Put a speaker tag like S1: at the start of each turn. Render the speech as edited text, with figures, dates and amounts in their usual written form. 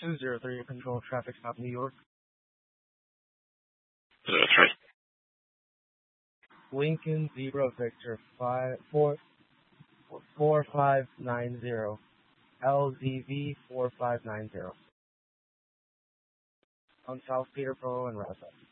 S1: 203, control traffic stop New York.
S2: 03.
S1: Lincoln Zebra Victor 4590. LZV 4590. On South Peterborough and Rasa.